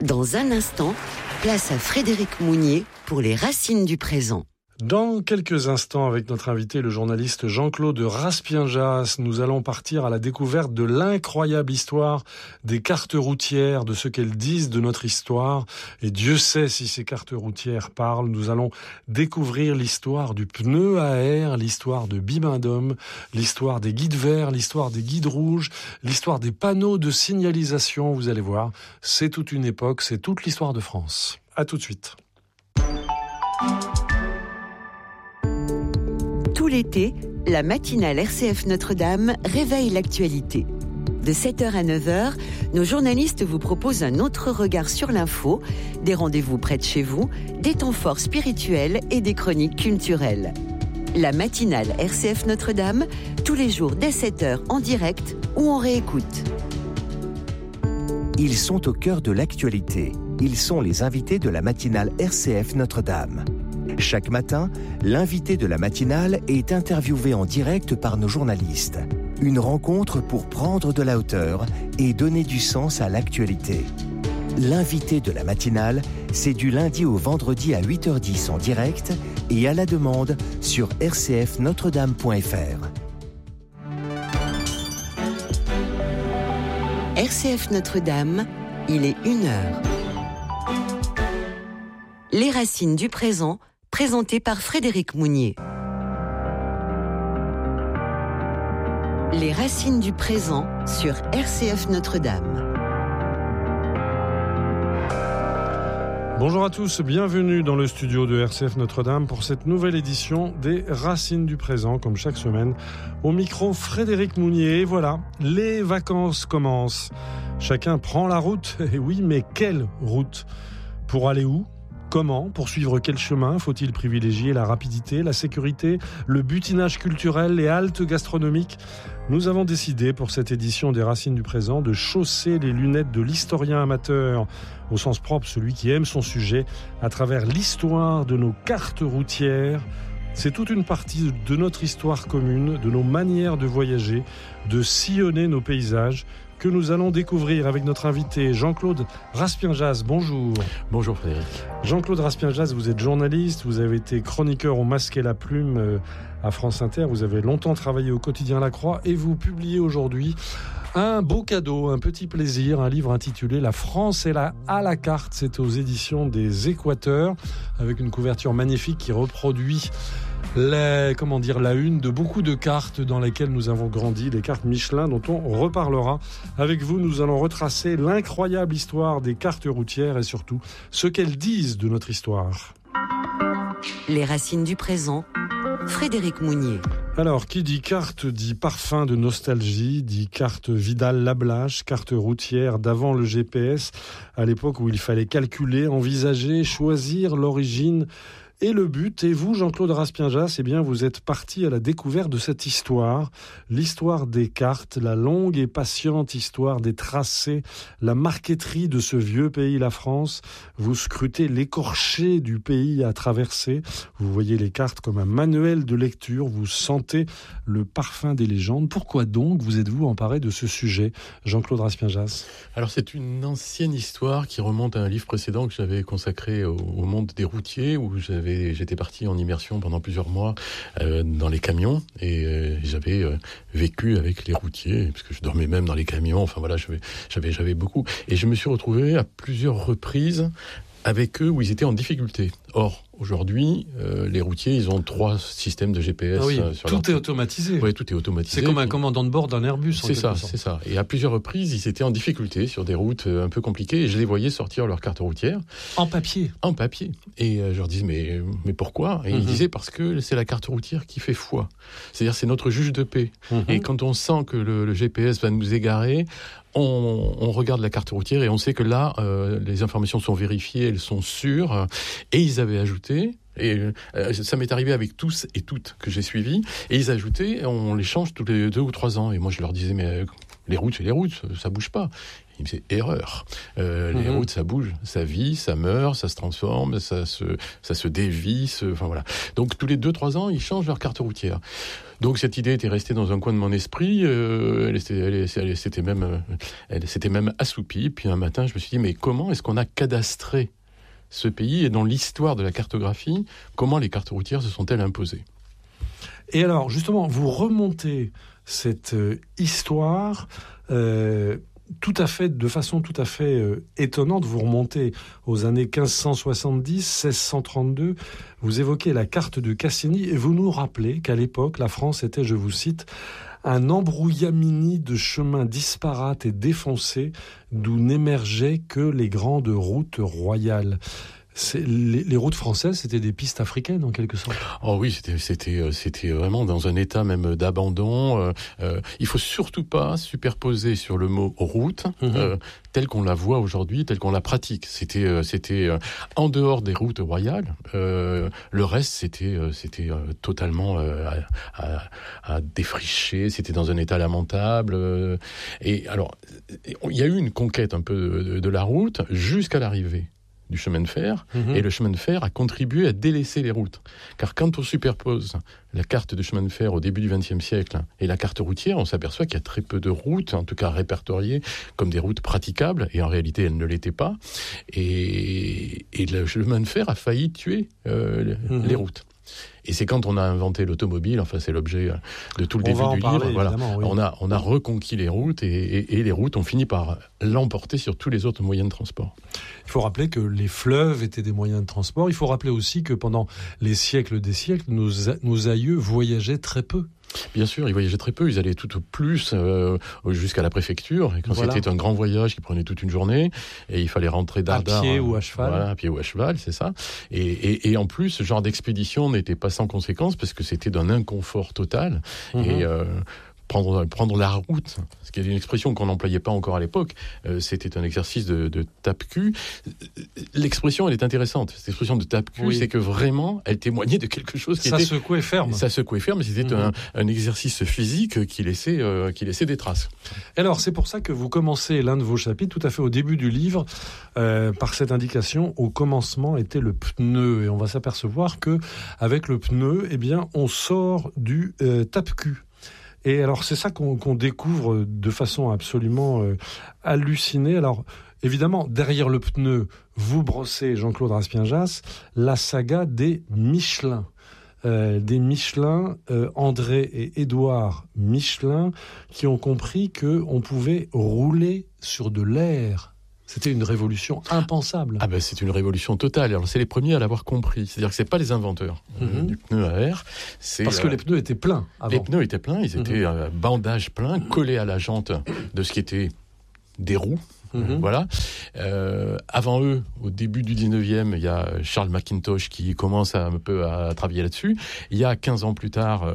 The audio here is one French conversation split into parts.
Dans un instant, place à Frédéric Mounier pour les racines du présent. Dans quelques instants, avec notre invité, le journaliste Jean-Claude Raspienjas, nous allons partir à la découverte de l'incroyable histoire des cartes routières, de ce qu'elles disent de notre histoire. Et Dieu sait si ces cartes routières parlent. Nous allons découvrir l'histoire du pneu à air, l'histoire de Bibendum, l'histoire des guides verts, l'histoire des guides rouges, l'histoire des panneaux de signalisation. Vous allez voir, c'est toute une époque, c'est toute l'histoire de France. À tout de suite. Tout l'été, la matinale RCF Notre-Dame réveille l'actualité. De 7h à 9h, nos journalistes vous proposent un autre regard sur l'info, des rendez-vous près de chez vous, des temps forts spirituels et des chroniques culturelles. La matinale RCF Notre-Dame, tous les jours dès 7h en direct ou en réécoute. Ils sont au cœur de l'actualité. Ils sont les invités de la matinale RCF Notre-Dame. Chaque matin, l'invité de la matinale est interviewé en direct par nos journalistes. Une rencontre pour prendre de la hauteur et donner du sens à l'actualité. L'invité de la matinale, c'est du lundi au vendredi à 8h10 en direct et à la demande sur rcfnotredame.fr. RCF Notre-Dame, il est 1h. Les racines du présent, présenté par Frédéric Mounier. Les racines du présent sur RCF Notre-Dame. Bonjour à tous, bienvenue dans le studio de RCF Notre-Dame pour cette nouvelle édition des Racines du présent, comme chaque semaine. Au micro, Frédéric Mounier. Et voilà, les vacances commencent. Chacun prend la route. Et oui, mais quelle route ? Pour aller où ? Comment ? Pour suivre quel chemin ? Faut-il privilégier la rapidité, la sécurité, le butinage culturel, les haltes gastronomiques ? Nous avons décidé pour cette édition des Racines du présent de chausser les lunettes de l'historien amateur, au sens propre celui qui aime son sujet, à travers l'histoire de nos cartes routières. C'est toute une partie de notre histoire commune, de nos manières de voyager, de sillonner nos paysages, que nous allons découvrir avec notre invité Jean-Claude Raspienjas. Bonjour. Bonjour Frédéric. Jean-Claude Raspienjas, vous êtes journaliste, vous avez été chroniqueur au Masque et la Plume à France Inter, vous avez longtemps travaillé au quotidien La Croix et vous publiez aujourd'hui un beau cadeau, un petit plaisir, un livre intitulé « La France est à la carte ». C'est aux éditions des Équateurs, avec une couverture magnifique qui reproduit la une de beaucoup de cartes dans lesquelles nous avons grandi, les cartes Michelin dont on reparlera. Avec vous, nous allons retracer l'incroyable histoire des cartes routières et surtout ce qu'elles disent de notre histoire. Les racines du présent, Frédéric Mounier. Alors, qui dit carte dit parfum de nostalgie, dit carte Vidal-Lablache, carte routière d'avant le GPS, à l'époque où il fallait calculer, envisager, choisir l'origine et le but. Et vous, Jean-Claude Raspienjas, vous êtes parti à la découverte de cette histoire, l'histoire des cartes, la longue et patiente histoire des tracés, la marqueterie de ce vieux pays, la France. Vous scrutez l'écorché du pays à traverser. Vous voyez les cartes comme un manuel de lecture. Vous sentez le parfum des légendes. Pourquoi donc vous êtes-vous emparé de ce sujet, Jean-Claude Raspienjas ? Alors, c'est une ancienne histoire qui remonte à un livre précédent que j'avais consacré au monde des routiers, où j'étais parti en immersion pendant plusieurs mois dans les camions et j'avais vécu avec les routiers, parce que je dormais même dans les camions. Enfin voilà, j'avais beaucoup. Et je me suis retrouvé à plusieurs reprises avec eux où ils étaient en difficulté. Or, aujourd'hui, les routiers, ils ont 3 systèmes de GPS. Ah oui, sur tout est automatisé. Oui, tout est automatisé. C'est comme un commandant de bord d'un Airbus. C'est ça. Et à plusieurs reprises, ils étaient en difficulté sur des routes un peu compliquées et je les voyais sortir leur carte routière. En papier. Et je leur disais, mais pourquoi ? Et ils disaient, parce que c'est la carte routière qui fait foi. C'est-à-dire, c'est notre juge de paix. Et quand on sent que le GPS va nous égarer, on regarde la carte routière et on sait que là, les informations sont vérifiées, elles sont sûres. Et ils avaient ajouté, et ça m'est arrivé avec tous et toutes que j'ai suivis, et ils ajoutaient, on les change tous les 2 ou 3 ans. Et moi, je leur disais, mais les routes, c'est les routes, ça bouge pas. Il me dit erreur. Les routes, ça bouge, ça vit, ça meurt, ça se transforme, ça se dévisse. Enfin voilà. Donc tous les 2-3 ans, ils changent leur carte routière. Donc cette idée était restée dans un coin de mon esprit. Elle s'était même assoupie. Puis un matin, je me suis dit mais comment est-ce qu'on a cadastré ce pays et dans l'histoire de la cartographie, comment les cartes routières se sont-elles imposées ? Et alors justement, vous remontez cette histoire. De façon tout à fait étonnante, vous remontez aux années 1570, 1632, vous évoquez la carte de Cassini et vous nous rappelez qu'à l'époque, la France était, je vous cite, un embrouillamini de chemins disparates et défoncés d'où n'émergeaient que les grandes routes royales. Les routes françaises, c'était des pistes africaines en quelque sorte. Oh oui, c'était vraiment dans un état même d'abandon. Il faut surtout pas superposer sur le mot route tel qu'on la voit aujourd'hui, tel qu'on la pratique. C'était en dehors des routes royales. Le reste, c'était totalement à défricher. C'était dans un état lamentable. Et alors, il y a eu une conquête un peu de la route jusqu'à l'arrivée du chemin de fer, et le chemin de fer a contribué à délaisser les routes. Car quand on superpose la carte de chemin de fer au début du XXe siècle et la carte routière, on s'aperçoit qu'il y a très peu de routes, en tout cas répertoriées comme des routes praticables, et en réalité elles ne l'étaient pas. Et le chemin de fer a failli tuer les routes. Et c'est quand on a inventé l'automobile, enfin c'est l'objet de tout le début du livre, voilà. Oui. On a reconquis les routes et les routes ont fini par l'emporter sur tous les autres moyens de transport. Il faut rappeler que les fleuves étaient des moyens de transport. Il faut rappeler aussi que pendant les siècles des siècles, nos aïeux voyageaient très peu. Bien sûr, ils voyageaient très peu, ils allaient tout au plus jusqu'à la préfecture, et quand c'était un grand voyage qui prenait toute une journée, et il fallait rentrer dardard. À pied ou à cheval. Voilà, à pied ou à cheval, c'est ça. Et en plus, ce genre d'expédition n'était pas sans conséquence, parce que c'était d'un inconfort total, et prendre la route, ce qui est une expression qu'on n'employait pas encore à l'époque, c'était un exercice de tape-cul. L'expression, elle est intéressante. Cette expression de tape-cul, c'est que vraiment, elle témoignait de quelque chose qui ça secouait ferme. Ça secouait ferme, mais c'était un exercice physique qui laissait des traces. Alors, c'est pour ça que vous commencez l'un de vos chapitres, tout à fait au début du livre, par cette indication, au commencement était le pneu. Et on va s'apercevoir que avec le pneu, eh bien, on sort du tape-cul. Et alors, c'est ça qu'on découvre de façon absolument hallucinée. Alors, évidemment, derrière le pneu, vous brossez, Jean-Claude Raspien-Jass, la saga des Michelin. Des Michelin, André et Édouard Michelin, qui ont compris qu'on pouvait rouler sur de l'air. C'était une révolution impensable. Ah ben c'est une révolution totale. Alors c'est les premiers à l'avoir compris. C'est-à-dire que c'est pas les inventeurs du pneu à air. Parce que les pneus étaient pleins avant. Les pneus étaient pleins, ils étaient bandage plein, collés à la jante de ce qui était des roues. Voilà. Avant eux, au début du 19e, il y a Charles Mackintosh qui commence un peu à travailler là-dessus. Il y a 15 ans plus tard,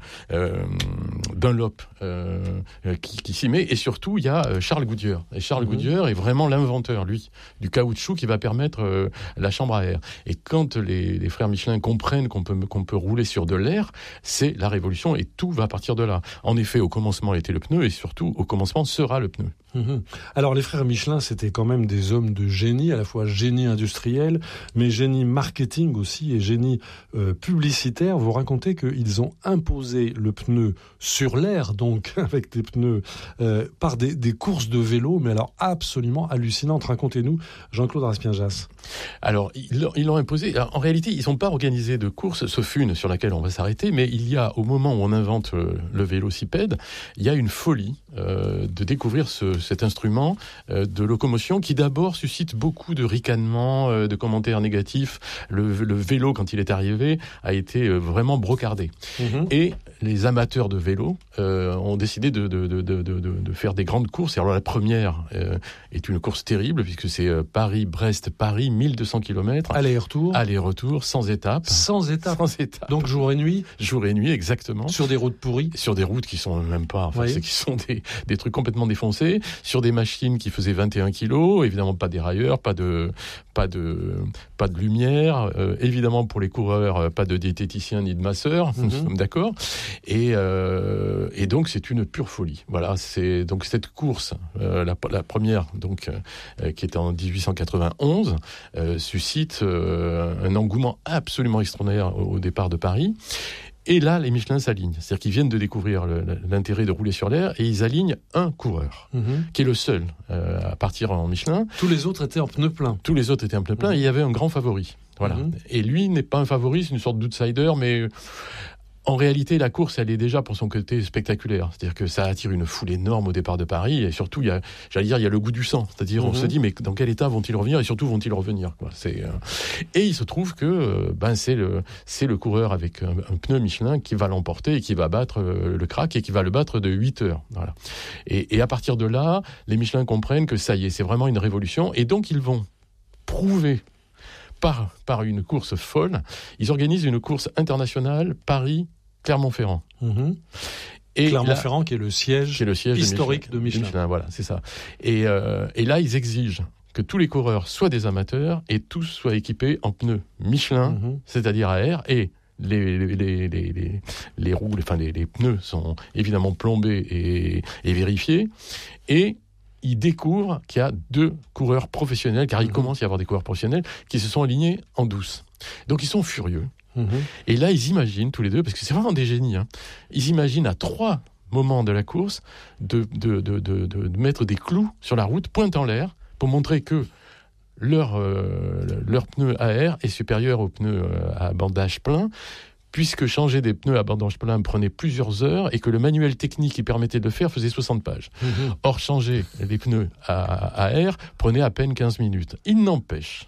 Dunlop qui s'y met. Et surtout, il y a Charles Goodyear. Et Charles Goodyear est vraiment l'inventeur, lui, du caoutchouc qui va permettre la chambre à air. Et quand les frères Michelin comprennent qu'on peut rouler sur de l'air, c'est la révolution et tout va partir de là. En effet, au commencement était le pneu et surtout, au commencement sera le pneu. Alors les frères Michelin, c'était quand même des hommes de génie, à la fois génie industriel, mais génie marketing aussi et génie publicitaire. Vous racontez qu'ils ont imposé le pneu sur l'air, donc avec des pneus par des courses de vélo, mais alors absolument hallucinantes. Racontez-nous, Jean-Claude Raspien-Jass. Alors ils l'ont imposé. Alors, en réalité, ils n'ont pas organisé de course, sauf une sur laquelle on va s'arrêter, mais il y a, au moment où on invente le vélocipède, il y a une folie de découvrir cet instrument de locomotion qui d'abord suscite beaucoup de ricanements, de commentaires négatifs. Le vélo, quand il est arrivé, a été vraiment brocardé. Et les amateurs de vélo ont décidé de faire des grandes courses. Et alors la première est une course terrible, puisque c'est Paris-Brest-Paris, 1200 km. Aller-retour, sans étapes. Sans étapes. Donc jour et nuit. Jour et nuit, exactement. Sur des routes pourries. Sur des routes qui sont même pas, qui sont des trucs complètement défoncés. sur des machines qui faisaient 21 kilos, évidemment pas dérailleurs, pas de lumière, évidemment pour les coureurs, pas de diététicien ni de masseur, nous sommes d'accord. Et donc c'est une pure folie. Voilà, c'est donc cette course, la première donc qui était en 1891, suscite un engouement absolument extraordinaire au départ de Paris. Et là, les Michelin s'alignent. C'est-à-dire qu'ils viennent de découvrir l'intérêt de rouler sur l'air et ils alignent un coureur, qui est le seul à partir en Michelin. Tous les autres étaient en pneus pleins. Tous les autres étaient en pneus pleins et il y avait un grand favori. Voilà. Et lui n'est pas un favori, c'est une sorte d'outsider, mais en réalité, la course, elle est déjà pour son côté spectaculaire. C'est-à-dire que ça attire une foule énorme au départ de Paris. Et surtout, il y a le goût du sang. C'est-à-dire, on se dit, mais dans quel état vont-ils revenir? Et surtout, vont-ils revenir, quoi. Et il se trouve que c'est le coureur avec un pneu Michelin qui va l'emporter et qui va battre le crack et qui va le battre de 8 heures. Voilà. Et à partir de là, les Michelin comprennent que ça y est, c'est vraiment une révolution. Et donc, ils vont prouver par une course folle. Ils organisent une course internationale Paris-Clermont-Ferrand. Et Clermont-Ferrand qui est le siège historique de Michelin. Voilà, c'est ça. Et là, ils exigent que tous les coureurs soient des amateurs et tous soient équipés en pneus Michelin, c'est-à-dire à air, et les roues, les pneus sont évidemment plombés et vérifiés. Et ils découvrent qu'il y a 2 coureurs professionnels, car il commence à y avoir des coureurs professionnels, qui se sont alignés en douce. Donc ils sont furieux. Et là, ils imaginent tous les deux, parce que c'est vraiment des génies, ils imaginent à 3 moments de la course de mettre des clous sur la route, pointe en l'air, pour montrer que leur pneu à air est supérieur au pneu à bandage plein, puisque changer des pneus à bandage plein prenait plusieurs heures et que le manuel technique qui permettait de le faire faisait 60 pages. Or, changer les pneus à air prenait à peine 15 minutes. Il n'empêche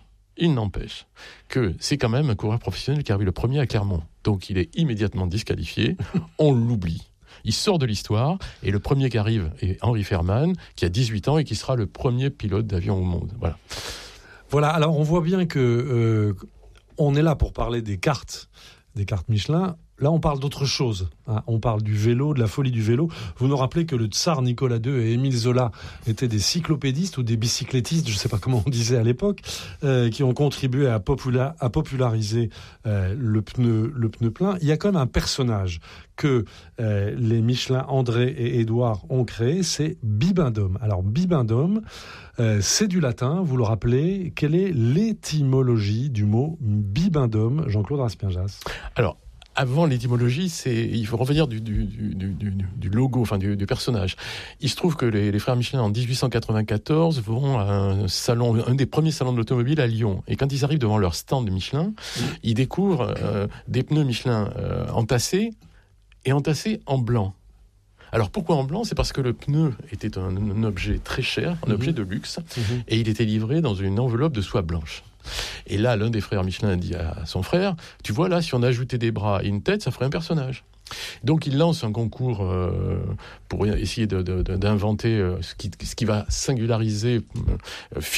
que c'est quand même un coureur professionnel qui arrive le premier à Clermont. Donc il est immédiatement disqualifié, on l'oublie. Il sort de l'histoire et le premier qui arrive est Henri Fairman, qui a 18 ans et qui sera le premier pilote d'avion au monde. Voilà, alors on voit bien que on est là pour parler des cartes Michelin. Là, on parle d'autre chose. On parle du vélo, de la folie du vélo. Vous nous rappelez que le tsar Nicolas II et Émile Zola étaient des cyclopédistes ou des bicyclettistes, je ne sais pas comment on disait à l'époque, qui ont contribué à populariser le pneu plein. Il y a quand même un personnage que les Michelin, André et Édouard ont créé, c'est Bibendum. Alors Bibendum, c'est du latin, vous le rappelez. Quelle est l'étymologie du mot Bibendum, Jean-Claude Raspierjas? Alors, avant l'étymologie, il faut revenir du logo, du personnage. Il se trouve que les frères Michelin, en 1894, vont à un des premiers salons de l'automobile à Lyon. Et quand ils arrivent devant leur stand de Michelin, ils découvrent des pneus Michelin entassés en blanc. Alors pourquoi en blanc? C'est parce que le pneu était un objet très cher, un objet de luxe, et il était livré dans une enveloppe de soie blanche. Et là, l'un des frères Michelin dit à son frère, tu vois là, si on ajoutait des bras et une tête, ça ferait un personnage. Donc il lance un concours pour essayer d'inventer ce qui va singulariser